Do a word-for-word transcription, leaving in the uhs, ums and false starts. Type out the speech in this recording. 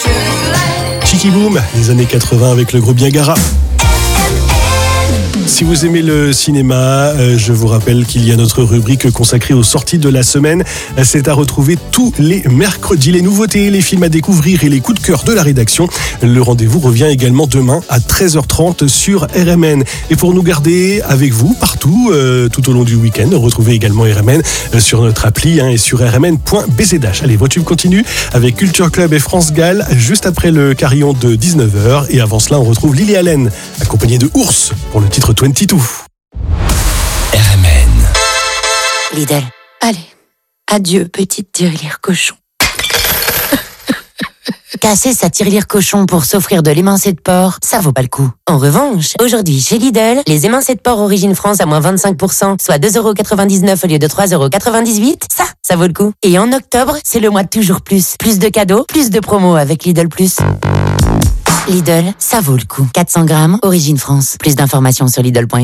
Chicky Boom, les années quatre-vingts avec le groupe Niagara. Si vous aimez le cinéma, euh, je vous rappelle qu'il y a notre rubrique consacrée aux sorties de la semaine. C'est à retrouver tous les mercredis. Les nouveautés, les films à découvrir et les coups de cœur de la rédaction. Le rendez-vous revient également demain à treize heures trente sur R M N. Et pour nous garder avec vous partout, euh, tout au long du week-end, retrouvez également R M N sur notre appli hein, et sur r m n point b z h. Allez, voiture continue avec Culture Club et France Gall juste après le carillon de dix-neuf heures. Et avant cela, on retrouve Lily Allen accompagnée de Ours pour le titre vingt-deux. R M N. Lidl. Allez, adieu petite tirelire cochon. Casser sa tirelire cochon pour s'offrir de l'émincé de porc, ça vaut pas le coup. En revanche, aujourd'hui chez Lidl, les émincés de porc Origine France à moins vingt-cinq pour cent, soit deux euros quatre-vingt-dix-neuf au lieu de trois euros quatre-vingt-dix-huit, ça, ça vaut le coup. Et en octobre, c'est le mois de toujours plus. Plus de cadeaux, plus de promos avec Lidl Plus. Lidl, ça vaut le coup. quatre cents grammes, Origine France. Plus d'informations sur Lidl point fr.